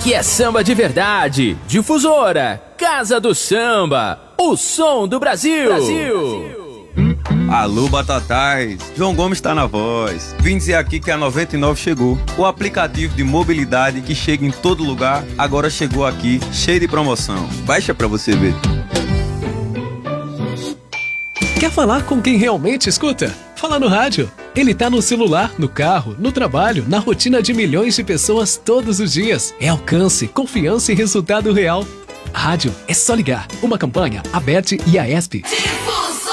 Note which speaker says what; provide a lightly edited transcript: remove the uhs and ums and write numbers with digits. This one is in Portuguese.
Speaker 1: Aqui é samba de verdade. Difusora, Casa do Samba, o som do Brasil.
Speaker 2: Alô, Batatais, João Gomes tá na voz. Vim dizer aqui que a 99 chegou. O aplicativo de mobilidade que chega em todo lugar, agora chegou aqui, cheio de promoção. Baixa pra você ver.
Speaker 3: Quer falar com quem realmente escuta? Fala no rádio. Ele tá no celular, no carro, no trabalho, na rotina de milhões de pessoas todos os dias. É alcance, confiança e resultado real. Rádio é só ligar. Uma campanha, ABERT e AESP.